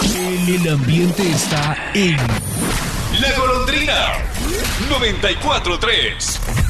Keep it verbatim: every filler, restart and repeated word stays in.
El ambiente está en La Golondrina noventa y cuatro tres.